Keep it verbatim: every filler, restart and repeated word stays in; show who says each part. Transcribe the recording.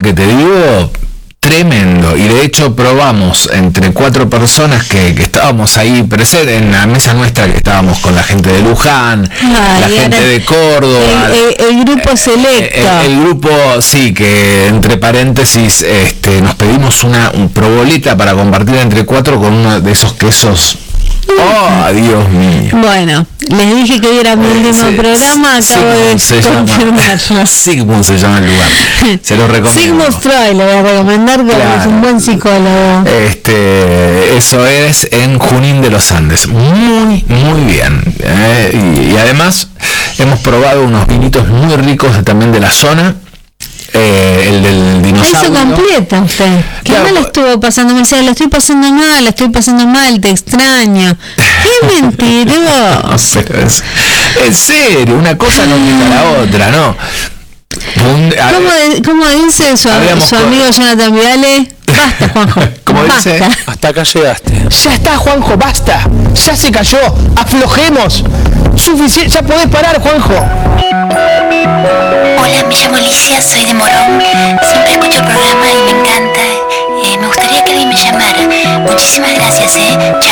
Speaker 1: que te digo, tremendo. Y de hecho probamos entre cuatro personas que, que estábamos ahí presentes en la mesa nuestra, que estábamos con la gente de Luján,
Speaker 2: Ay,
Speaker 1: la gente de Córdoba,
Speaker 2: el, el, el grupo selecto,
Speaker 1: el, el grupo, sí, que entre paréntesis este, nos pedimos una un proboleta para compartir entre cuatro con uno de esos quesos. Oh, Dios mío.
Speaker 2: Bueno, les dije que hoy era mi último
Speaker 1: Sí,
Speaker 2: programa, acabo
Speaker 1: Sigmund se
Speaker 2: de
Speaker 1: llama,
Speaker 2: confirmarlo.
Speaker 1: Sigmund se llama el lugar. Se lo recomiendo.
Speaker 2: Sigmund Freud le voy a recomendar, porque
Speaker 1: Claro.
Speaker 2: es un buen psicólogo.
Speaker 1: Este, eso es en Junín de los Andes. Muy, muy bien. Eh, y, y además hemos probado unos vinitos muy ricos de- también de la zona. Eh, el del
Speaker 2: La
Speaker 1: dinosaurio.
Speaker 2: hizo completa usted. ¿Qué
Speaker 1: Claro.
Speaker 2: mal estuvo pasando? Me decía, la estoy pasando mal, la estoy pasando mal, te extraño. ¡Qué mentiroso!
Speaker 1: Pero es- en serio, una cosa no quita la otra, ¿no? Un- a-
Speaker 2: ¿Cómo, de- cómo dice su,
Speaker 1: Habíamos
Speaker 2: su
Speaker 1: co-
Speaker 2: amigo Jonathan Viale? Basta, Juanjo.
Speaker 1: Como dice,
Speaker 2: basta.
Speaker 3: Hasta acá llegaste. Ya está, Juanjo, basta. Ya se cayó. Aflojemos. Suficiente. Ya podés parar, Juanjo.
Speaker 4: Hola, me llamo Alicia, soy de Morón. Siempre escucho el programa y me encanta. Eh, me gustaría que alguien me llamara. Muchísimas gracias, eh. Chao.